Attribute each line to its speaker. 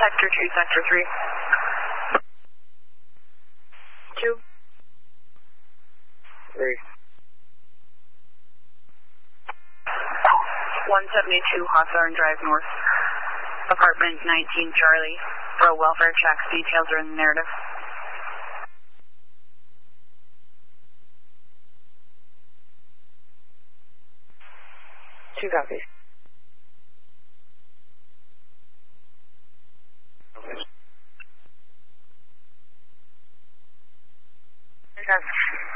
Speaker 1: Sector 2, Sector 3. 2.
Speaker 2: 3.
Speaker 1: 172 Hawthorne Drive North. Apartment 19 Charlie. For welfare checks, details are in the narrative.
Speaker 2: Two copies.
Speaker 1: Okay.